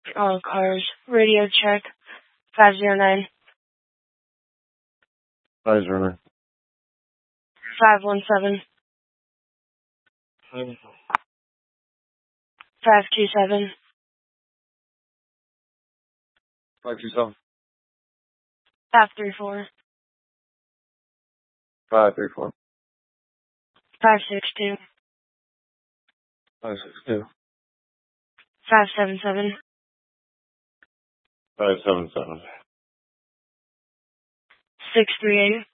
All cars. Radio check. 509. 509. 517. 527. 527. 534. 534. 562. 562. 577. 577. 638.